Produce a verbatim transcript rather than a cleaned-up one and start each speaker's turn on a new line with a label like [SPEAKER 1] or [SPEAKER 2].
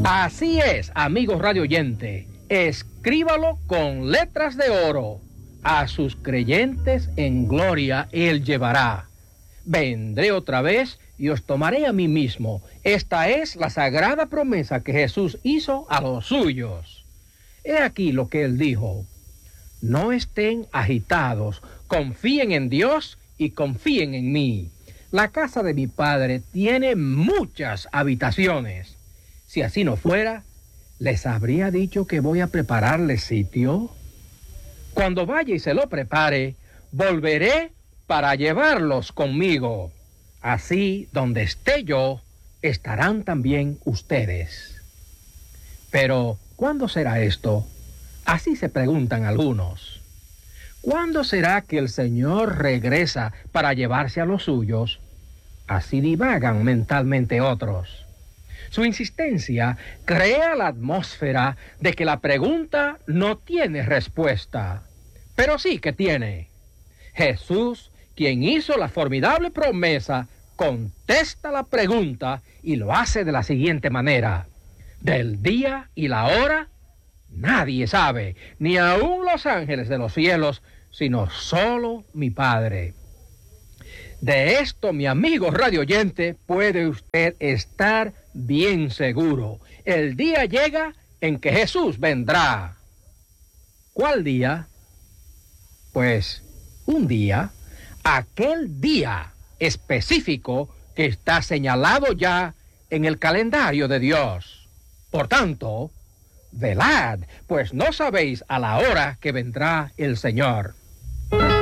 [SPEAKER 1] Así es, amigo radio oyente. Escríbalo con letras de oro. A sus creyentes en gloria Él llevará. Vendré otra vez y os tomaré a mí mismo. Esta es la sagrada promesa que Jesús hizo a los suyos. He aquí lo que Él dijo. No estén agitados, confíen en Dios y confíen en mí. La casa de mi Padre tiene muchas habitaciones. Si así no fuera, ¿les habría dicho que voy a prepararles sitio? Cuando vaya y se lo prepare, volveré para llevarlos conmigo. Así, donde esté yo, estarán también ustedes. Pero, ¿cuándo será esto? Así se preguntan algunos. ¿Cuándo será que el Señor regresa para llevarse a los suyos? Así divagan mentalmente otros. Su insistencia crea la atmósfera de que la pregunta no tiene respuesta, pero sí que tiene. Jesús, quien hizo la formidable promesa, contesta la pregunta y lo hace de la siguiente manera. Del día y la hora, nadie sabe, ni aun los ángeles de los cielos, sino solo mi Padre. De esto, mi amigo radio oyente, puede usted estar bien seguro. El día llega en que Jesús vendrá. ¿Cuál día? Pues un día, aquel día específico que está señalado ya en el calendario de Dios. Por tanto, velad, pues no sabéis a la hora que vendrá el Señor.